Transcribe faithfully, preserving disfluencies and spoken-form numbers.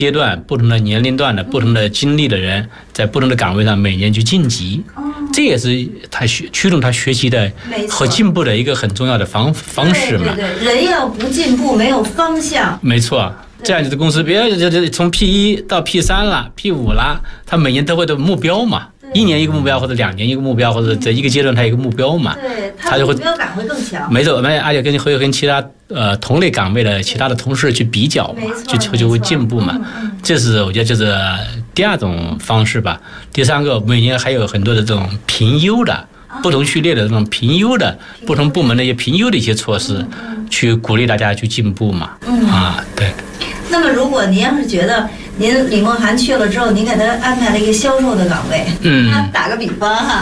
阶段、不同的年龄段的、不同的经历的人，在不同的岗位上每年去晋级，这也是他学驱动他学习的和进步的一个很重要的方方式嘛。 对对对，人要不进步，没有方向。 没错。这样子的公司，别这这从 P 一到 P 三了 ，P 五了，他每年都会有目标嘛，一年一个目标，或者两年一个目标，或者这一个阶段他一个目标嘛， 对，他的目标感会更强。 没错，而且跟会跟其他呃同类岗位的其他的同事去比较嘛，就就就会进步嘛。这是我觉得这是第二种方式吧。第三个，每年还有很多的这种评优的。不同序列的这种评优的不同部门的一些评优的一些措施，去鼓励大家去进步嘛。 嗯啊，对。 那么，如果您要是觉得您李梦涵去了之后，您给他安排了一个销售的岗位，嗯，打个比方哈。